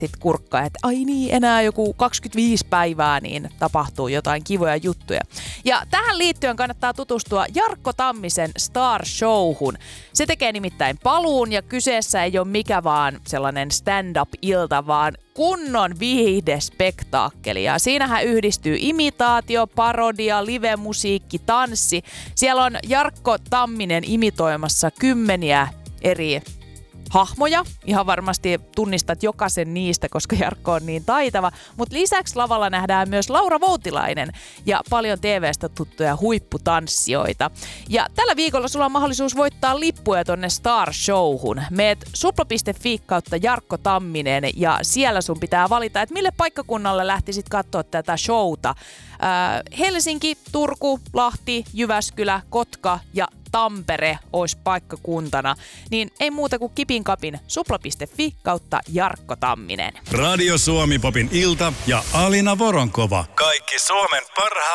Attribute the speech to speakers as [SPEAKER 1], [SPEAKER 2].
[SPEAKER 1] sit kurkkaa, että ai niin, enää joku 25 päivää, niin tapahtuu jotain kivoja juttuja. Ja tähän liittyen kannattaa tutustua Jarkko Tammisen Star Showhun. Se tekee nimittäin paluun ja kyseessä ei ole mikä vaan sellainen stand-up-ilta, vaan kunnon viihdespektaakkeli. Ja siinähän yhdistyy imitaatio, parodia, livemusiikki, tanssi. Siellä on Jarkko Tamminen imitoimassa 10 eri hahmoja. Ihan varmasti tunnistat jokaisen niistä, koska Jarkko on niin taitava. Mutta lisäksi lavalla nähdään myös Laura Voutilainen ja paljon TV:stä tuttuja huipputanssijoita. Ja tällä viikolla sulla on mahdollisuus voittaa lippuja tonne Star Showhun. Meet supla.fi kautta Jarkko Tamminen ja siellä sun pitää valita, että mille paikkakunnalle lähtisit katsoa tätä showta. Helsinki, Turku, Lahti, Jyväskylä, Kotka ja Tampere olisi paikkakuntana, niin ei muuta kuin kipin kapin supla.fi kautta Jarkko Tamminen.
[SPEAKER 2] Radio Suomi Popin ilta ja Alina Voronkova. Kaikki Suomen parhaat